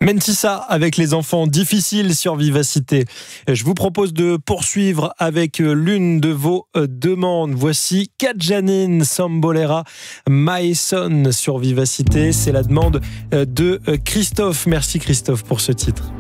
Mentissa avec les enfants difficiles sur Vivacité. Je vous propose de poursuivre avec l'une de vos demandes. Voici Kadjanine Sambolera, My Son sur Vivacité. C'est la demande de Christophe. Merci Christophe pour ce titre.